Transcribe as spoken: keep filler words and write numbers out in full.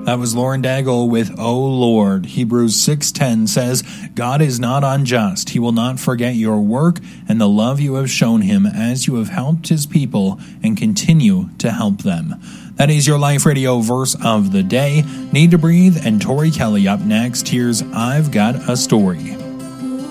That was Lauren Daigle with "O Lord." Hebrews six ten says, "God is not unjust. He will not forget your work and the love you have shown him as you have helped his people and continue to help them." That is your Life Radio verse of the day. Need to Breathe and Tori Kelly up next. Here's "I've Got a Story."